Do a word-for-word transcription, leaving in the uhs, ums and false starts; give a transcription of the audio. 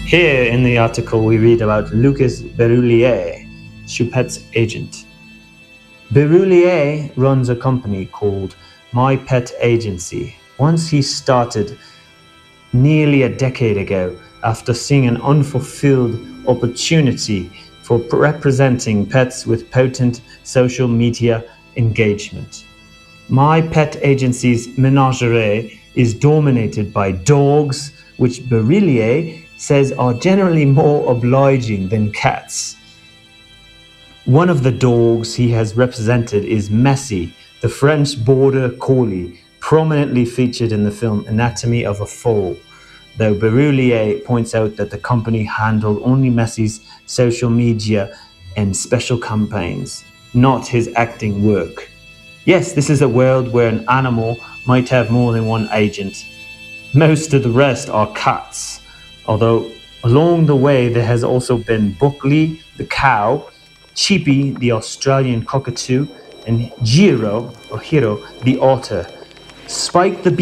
Here in the article, we read about Lucas Berrulier, Choupette's agent. Berrulier runs a company called My Pet Agency. Once he started nearly a decade ago after seeing an unfulfilled opportunity for representing pets with potent social media engagement. My Pet Agency's menagerie is dominated by dogs, which Berrulier says are generally more obliging than cats. One of the dogs he has represented is Messi, the French border collie, prominently featured in the film Anatomy of a Fall, though Berrulier points out that the company handled only Messi's social media and special campaigns, not his acting work. Yes, this is a world where an animal might have more than one agent. Most of the rest are cats, although along the way there has also been Buckley the cow, Chippy the Australian cockatoo, and Giro, or Hiro, the otter. Spike the